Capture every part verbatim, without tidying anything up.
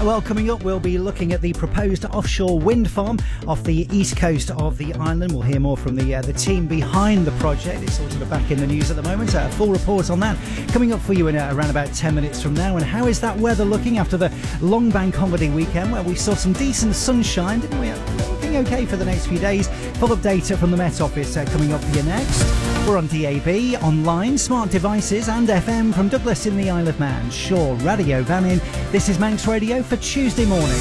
Well, coming up, we'll be looking at the proposed offshore wind farm off the east coast of the island. We'll hear more from the uh, the team behind the project. It's all sort of back in the news at the moment. A full report on that coming up for you in uh, around about ten minutes from now. And how is that weather looking after the long bank holiday weekend, where we saw some decent sunshine, didn't we? Looking okay for the next few days. Full of data from the Met Office uh, coming up for you next. We're on D A B, online, smart devices and F M from Douglas in the Isle of Man. Shaw, Radio Vannin. This is Manx Radio for Tuesday morning.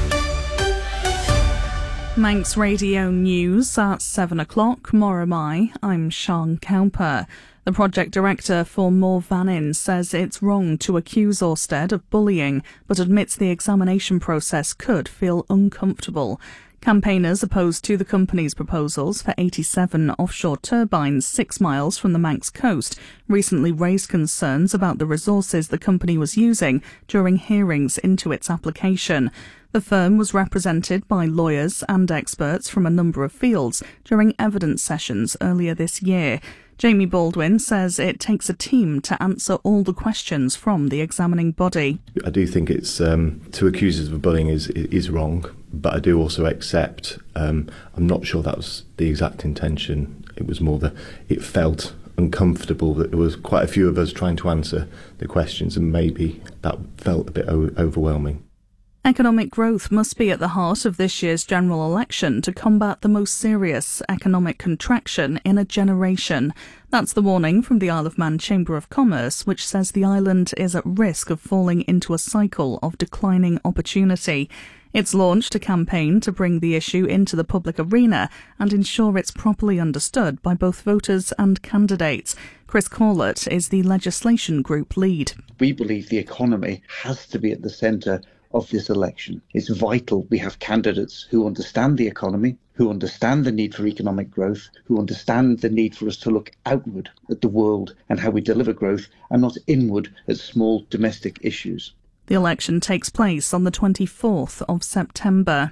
Manx Radio News at seven o'clock. Moramai. I'm Sean Cowper. The project director for More Vannin says it's wrong to accuse Orsted of bullying, but admits the examination process could feel uncomfortable. Campaigners opposed to the company's proposals for eighty-seven offshore turbines six miles from the Manx coast recently raised concerns about the resources the company was using during hearings into its application. The firm was represented by lawyers and experts from a number of fields during evidence sessions earlier this year. Jamie Baldwin says it takes a team to answer all the questions from the examining body. I do think it's um, to accuse us of bullying is is wrong, but I do also accept. Um, I'm not sure that was the exact intention. It was more that it felt uncomfortable that there was quite a few of us trying to answer the questions, and maybe that felt a bit o- overwhelming. Economic growth must be at the heart of this year's general election to combat the most serious economic contraction in a generation. That's the warning from the Isle of Man Chamber of Commerce, which says the island is at risk of falling into a cycle of declining opportunity. It's launched a campaign to bring the issue into the public arena and ensure it's properly understood by both voters and candidates. Chris Corlett is the legislation group lead. We believe the economy has to be at the centre of this election. It's vital we have candidates who understand the economy, who understand the need for economic growth, who understand the need for us to look outward at the world and how we deliver growth, and not inward at small domestic issues. The election takes place on the twenty-fourth of September.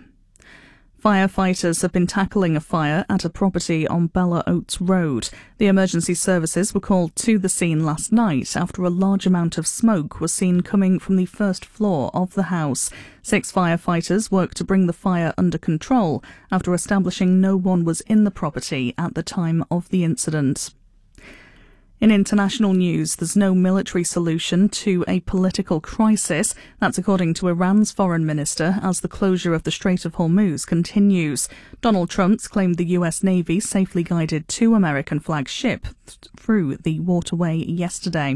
Firefighters have been tackling a fire at a property on Bella Oates Road. The emergency services were called to the scene last night after a large amount of smoke was seen coming from the first floor of the house. Six firefighters worked to bring the fire under control after establishing no one was in the property at the time of the incident. In international news, there's no military solution to a political crisis. That's according to Iran's foreign minister as the closure of the Strait of Hormuz continues. Donald Trump's claimed the U S Navy safely guided two American-flagged ships through the waterway yesterday.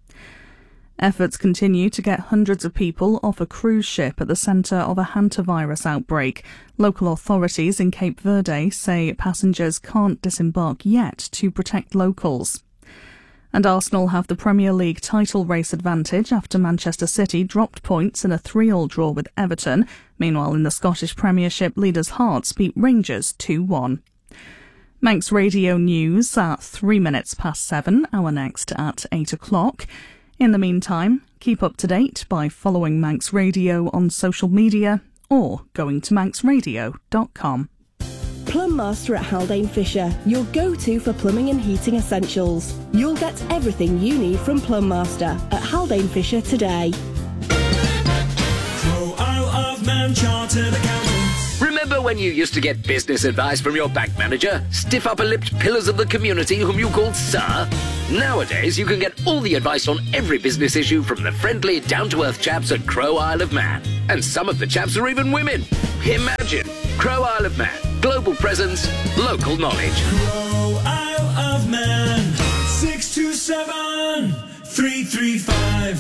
Efforts continue to get hundreds of people off a cruise ship at the centre of a hantavirus outbreak. Local authorities in Cape Verde say passengers can't disembark yet to protect locals. And Arsenal have the Premier League title race advantage after Manchester City dropped points in a three all draw with Everton. Meanwhile, in the Scottish Premiership, leaders Hearts beat Rangers two one. Manx Radio News at three minutes past seven, our next at eight o'clock. In the meantime, keep up to date by following Manx Radio on social media or going to manx radio dot com. Plum Master at Haldane Fisher, your go-to for plumbing and heating essentials. You'll get everything you need from Plum Master at Haldane Fisher today. Crow Isle of Man Chartered Accountants. Remember when you used to get business advice from your bank manager? Stiff upper-lipped pillars of the community whom you called Sir? Nowadays, you can get all the advice on every business issue from the friendly, down-to-earth chaps at Crow Isle of Man. And some of the chaps are even women. Imagine! Crow Isle of Man. Global presence, local knowledge. Crow Isle of Man. six two seven, three three five.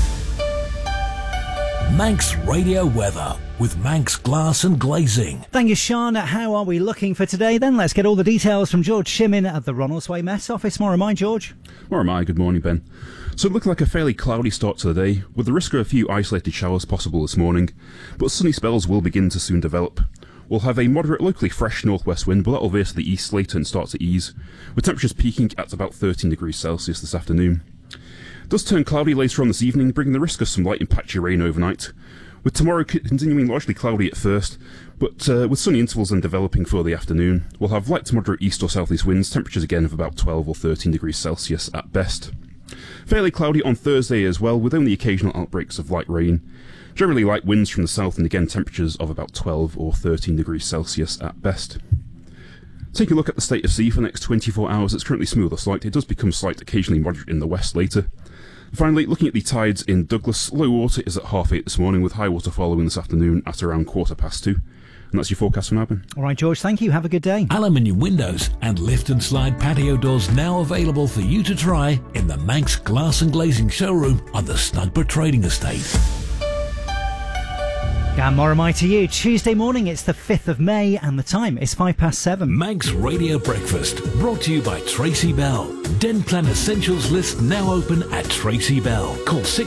Manx Radio Weather with Manx Glass and Glazing. Thank you, Sean. How are we looking for today then? Let's get all the details from George Shimin at the Ronaldsway Met Office. More am I, George? More am I. Good morning, Ben. So it looked like a fairly cloudy start to the day, with the risk of a few isolated showers possible this morning, but sunny spells will begin to soon develop. We'll have a moderate, locally fresh northwest wind, but that will veer to the east later and start to ease, with temperatures peaking at about thirteen degrees Celsius this afternoon. It does turn cloudy later on this evening, bringing the risk of some light and patchy rain overnight, with tomorrow continuing largely cloudy at first, but uh, with sunny intervals then developing for the afternoon. We'll have light to moderate east or southeast winds, temperatures again of about twelve or thirteen degrees Celsius at best. Fairly cloudy on Thursday as well, with only occasional outbreaks of light rain. Generally light winds from the south, and again temperatures of about twelve or thirteen degrees Celsius at best. Take a look at the state of sea for the next twenty-four hours. It's currently smooth or slight. It does become slight, occasionally moderate in the west later. Finally, looking at the tides in Douglas, low water is at half eight this morning, with high water following this afternoon at around quarter past two. And that's your forecast for now, Ben. All right, George, thank you. Have a good day. Aluminium windows and lift and slide patio doors now available for you to try in the Manx Glass and Glazing showroom on the Snugborough Trading Estate. Gan Moramai to you. Tuesday morning, it's the fifth of May, and the time is five past seven. Manx Radio Breakfast, brought to you by Tracy Bell. Den Plan Essentials list now open at Tracy Bell. Call six